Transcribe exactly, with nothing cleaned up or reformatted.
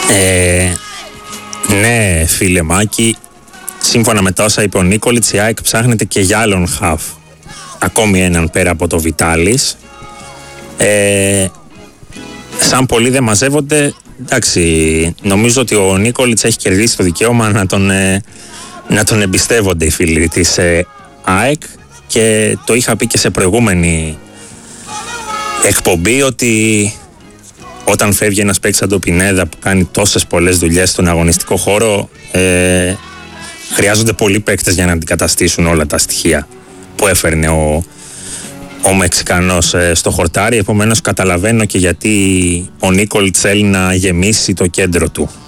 Ε, ναι, φίλε Μάκη, σύμφωνα με τα όσα είπε ο Νίκολιτς, η ΑΕΚ ψάχνεται και για άλλον χαφ. Ακόμη έναν πέρα από το Βιτάλης. Ε, σαν πολλοί δεν μαζεύονται, εντάξει, νομίζω ότι ο Νίκολιτς έχει κερδίσει το δικαίωμα να τον, ε, να τον εμπιστεύονται οι φίλοι της ε, ΑΕΚ, και το είχα πει και σε προηγούμενη εκπομπή ότι όταν φεύγει ένας παίκτης σαν το Πινέδα που κάνει τόσες πολλές δουλειές στον αγωνιστικό χώρο, ε, χρειάζονται πολλοί παίκτες για να αντικαταστήσουν όλα τα στοιχεία που έφερνε ο, ο Μεξικανός ε, στο χορτάρι. Επομένως καταλαβαίνω και γιατί ο Νίκολιτς θέλει να γεμίσει το κέντρο του.